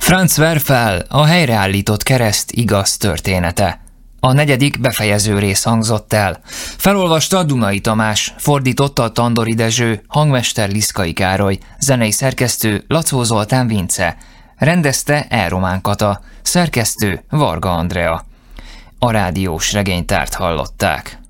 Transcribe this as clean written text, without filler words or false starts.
Franz Werfel, a helyreállított kereszt igaz története. A 4. befejező rész hangzott el. Felolvasta Dunai Tamás, fordította Tandori Dezső, hangmester Liszkai Károly, zenei szerkesztő Lacó Zoltán Vince, rendezte E. Román Kata, szerkesztő Varga Andrea. A rádiós regénytárt hallották.